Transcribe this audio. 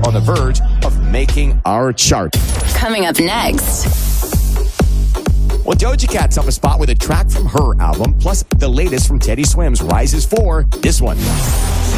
on the verge of making our chart. Coming up next. Well, Doja Cat's up a spot with a track from her album, plus the latest from Teddy Swims, Rises 4, this one.